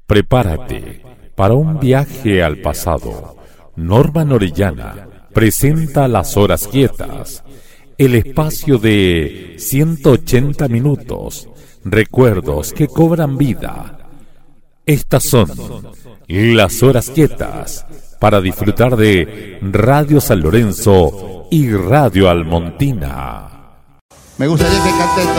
Prepárate para un viaje al pasado. Norman Orellana presenta Las Horas Quietas, el espacio de 180 minutos, recuerdos que cobran vida. Estas son Las Horas Quietas, para disfrutar de Radio San Lorenzo y Radio Almontina. Me gustaría que canten todos.